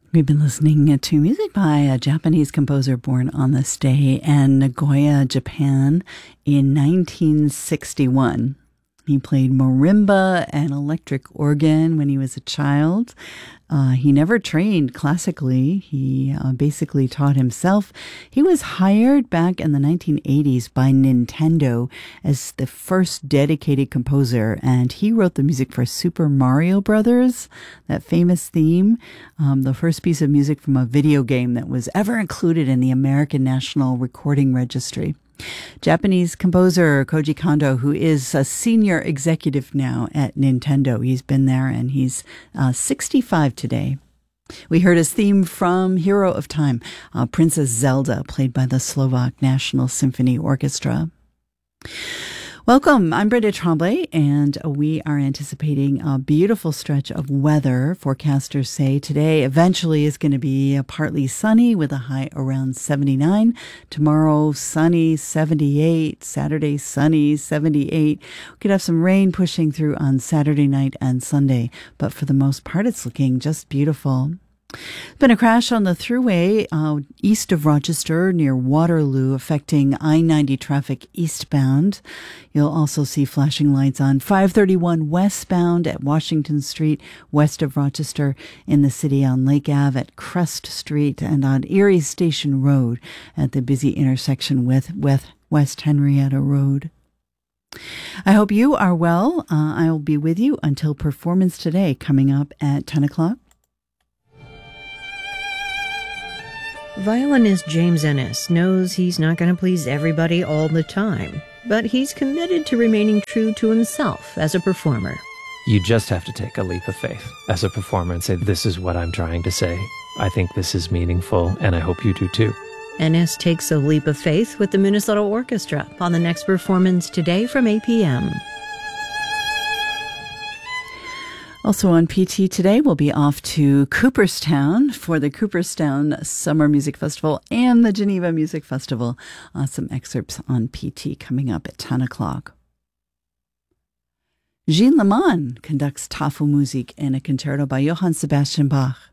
We've been listening to music by a Japanese composer born on this day in Nagoya, Japan in 1961. He played marimba and electric organ when he was a child. He never trained classically. He basically taught himself. He was hired back in the 1980s by Nintendo as the first dedicated composer, and he wrote the music for Super Mario Brothers, that famous theme, the first piece of music from a video game that was ever included in the American National Recording Registry. Japanese composer Koji Kondo, who is a senior executive now at Nintendo. He's been there and he's 65 today. We heard his theme from Hero of Time, Princess Zelda, played by the Slovak National Symphony Orchestra. Welcome, I'm Brenda Tremblay, and we are anticipating a beautiful stretch of weather. Forecasters say today eventually is going to be partly sunny with a high around 79. Tomorrow, sunny, 78. Saturday, sunny, 78. We could have some rain pushing through on Saturday night and Sunday, but for the most part, it's looking just beautiful. There's been a crash on the thruway east of Rochester near Waterloo, affecting I-90 traffic eastbound. You'll also see flashing lights on 531 westbound at Washington Street, west of Rochester, in the city on Lake Ave at Crest Street, and on Erie Station Road at the busy intersection with West Henrietta Road. I hope you are well. I'll be with you until Performance Today, coming up at 10 o'clock. Violinist James Ennis knows he's not going to please everybody all the time, but he's committed to remaining true to himself as a performer. You just have to take a leap of faith as a performer and say, this is what I'm trying to say. I think this is meaningful, and I hope you do too. Ennis takes a leap of faith with the Minnesota Orchestra on the next Performance Today from 8 p.m. Also on PT today, we'll be off to Cooperstown for the Cooperstown Summer Music Festival and the Geneva Music Festival. Some excerpts on PT coming up at 10 o'clock. Gilles Leman conducts Tafelmusik in a concerto by Johann Sebastian Bach.